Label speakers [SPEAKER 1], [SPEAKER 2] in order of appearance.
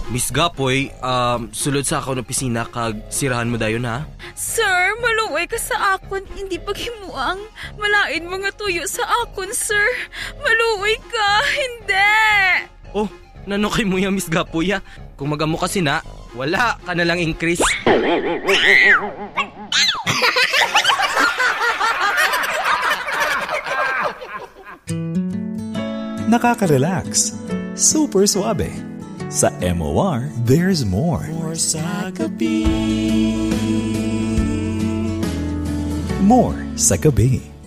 [SPEAKER 1] Miss Gapoy, sulod sa ako ng opisina kag sirahan mo dayon ha?
[SPEAKER 2] Sir, maluway ka sa akon. Hindi paghimuang malain mga tuyo sa akon, sir. Maluway ka, hindi.
[SPEAKER 1] Oh, nanokay mo ya Miss Gapoy ha? Kung magamo kasi na, wala ka na lang increase.
[SPEAKER 3] Nakaka-relax. Super suabe. Sa MOR, there's more.
[SPEAKER 4] More sa gabi.
[SPEAKER 3] More sa gabi.